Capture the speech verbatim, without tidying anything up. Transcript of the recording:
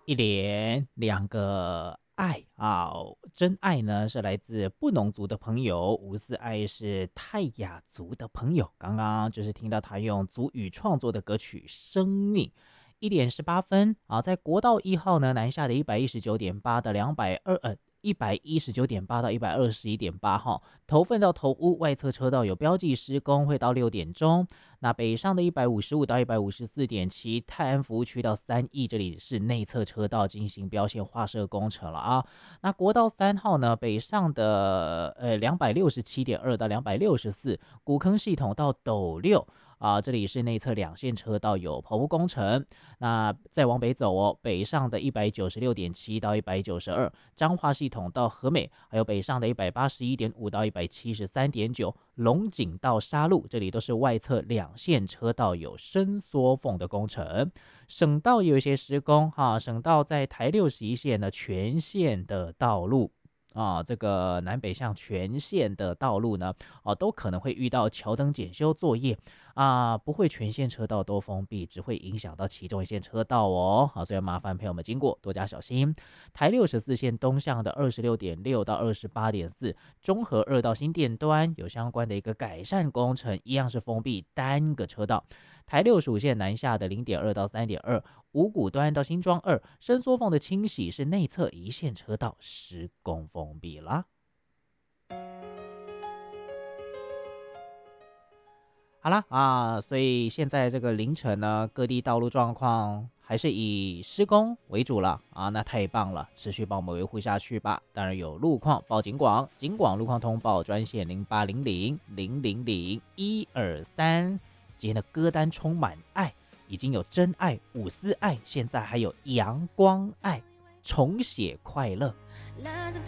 一连两个爱啊，真爱呢是来自布农族的朋友，无私爱是泰雅族的朋友。刚刚就是听到他用族语创作的歌曲《生命》，一点十八分啊，在国道一号呢南下的一百一十九点八的两百二呃。一百一十九点八到一百二十一点八号，头份到头屋外侧车道有标记施工，会到六点钟。那北上的一百五十五到一百五十四点七，泰安服务区到三义，这里是内侧车道进行标线画设工程了啊。那国道三号呢，北上的呃两百六十七点二到两百六十四，古坑系统到斗六。啊，这里是内侧两线车道有跑步工程。那再往北走哦，北上的一百九十六点七到一百九十二，彰化系统到和美，还有北上的一百八十一点五到一百七十三点九，龙井到沙鹿，这里都是外侧两线车道有伸缩缝的工程。省道也有一些施工哈，省道在台六十一线的全线的道路。啊，这个南北向全线的道路呢，啊，都可能会遇到桥灯检修作业啊，不会全线车道都封闭，只会影响到其中一线车道哦。好，所以麻烦朋友们经过多加小心。台六十四线东向的二十六点六到二十八点四，中和二到新店端有相关的一个改善工程，一样是封闭单个车道。台六十五线南下的零点二到三点二，五股端到新庄二，伸缩缝的清洗是内侧一线车道施工封闭啦。好啦啊，所以现在这个凌晨呢，各地道路状况还是以施工为主了啊，那太棒了，持续帮我们维护下去吧。当然有路况报警广，警广路况通报专线零八零零零零零一二三。今天的歌单充满爱，已经有真爱、五丝爱，现在还有阳光爱，重写快乐。